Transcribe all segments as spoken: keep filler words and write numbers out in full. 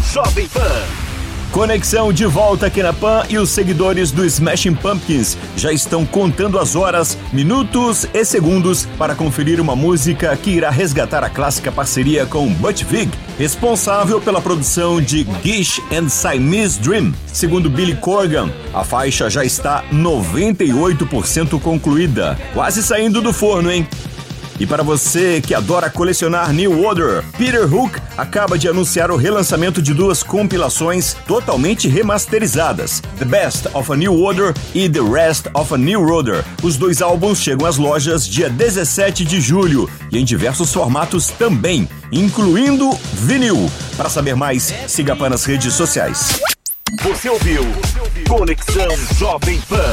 Jovem Pan. Conexão de volta aqui na Pan e os seguidores do Smashing Pumpkins já estão contando as horas, minutos e segundos para conferir uma música que irá resgatar a clássica parceria com Butch Vig, responsável pela produção de Gish and Siamese Dream. Segundo Billy Corgan, a faixa já está noventa e oito por cento concluída, quase saindo do forno, hein? E para você que adora colecionar New Order, Peter Hook acaba de anunciar o relançamento de duas compilações totalmente remasterizadas, The Best of a New Order e The Rest of a New Order. Os dois álbuns chegam às lojas dia dezessete de julho e em diversos formatos também, incluindo vinil. Para saber mais, siga a Pan nas redes sociais. Você ouviu Conexão Jovem Pan.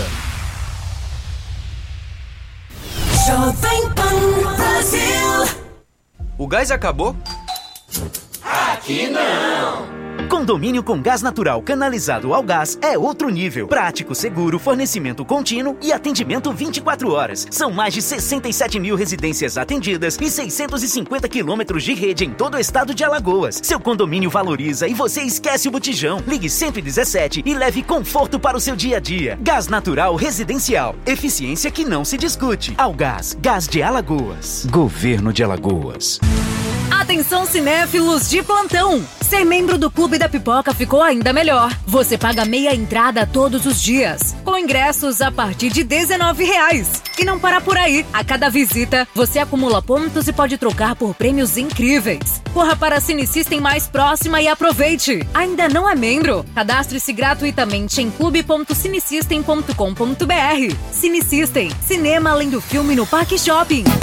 Jovem Pan Brasil. O gás acabou? Aqui não! Condomínio com gás natural canalizado ao gás é outro nível. Prático, seguro, fornecimento contínuo e atendimento vinte e quatro horas. São mais de sessenta e sete mil residências atendidas e seiscentos e cinquenta quilômetros de rede em todo o estado de Alagoas. Seu condomínio valoriza e você esquece o botijão. Ligue cento e dezessete e leve conforto para o seu dia a dia. Gás natural residencial. Eficiência que não se discute. Algás, Gás de Alagoas. Governo de Alagoas. Atenção cinéfilos de plantão! Ser membro do Clube da Pipoca ficou ainda melhor. Você paga meia entrada todos os dias, com ingressos a partir de dezenove reais. E não para por aí. A cada visita, você acumula pontos e pode trocar por prêmios incríveis. Corra para a Cine System mais próxima e aproveite! Ainda não é membro? Cadastre-se gratuitamente em clube ponto cinesystem ponto com ponto br. Cine System, cinema além do filme no Parque Shopping.